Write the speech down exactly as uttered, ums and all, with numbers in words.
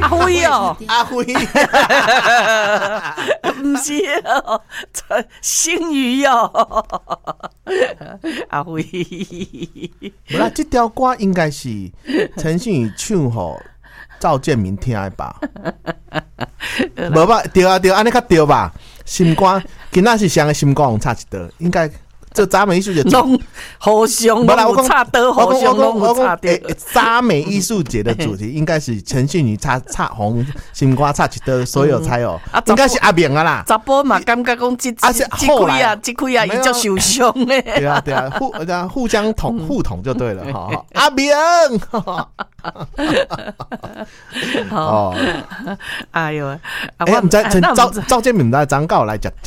阿辉哦， 阿辉， 不是哦，星宇哦，阿辉。 无啦，这条歌应该是陈信宇唱给赵建明听的吧？无吧？对啊对，安尼较对吧？心肝，今仔是谁的心肝有差一道？应该。这早美艺术节拢互相拢有差刀，互相拢有差刀。 早美艺术节的主题应该是陈信宇差差红心瓜差一刀，所有才有，应该是阿明啊啦。 查甫嘛感觉讲这这这开啊，这开啊，伊足受伤的。 对啊对啊，互互相捅互捅就对了哈。阿明， 哦，哎呦， 哎，唔知赵赵建明来张告来讲。